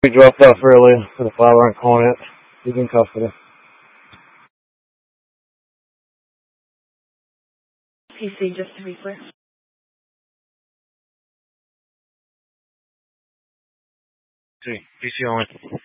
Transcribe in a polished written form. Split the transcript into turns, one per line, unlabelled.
He dropped off early for the father on Conant. He's in custody.
PC, just to be clear.
PC only.